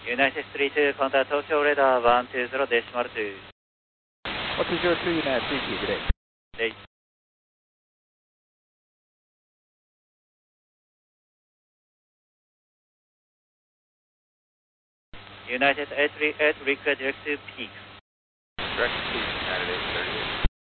United Street, contact Tokyo radar 120 decimal 2. 120 United, please keep it in. 8. United 838, request direct to peak. Direct to peak, United 838.